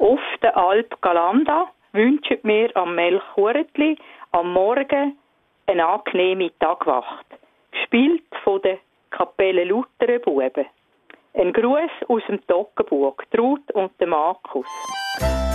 Auf der Alp Galanda wünschen wir am Melchuretli am Morgen eine angenehme Tagwacht. Gespielt von der Kapelle Lutherenbuben. Ein Gruß aus dem Toggenburg, Ruth und der Markus.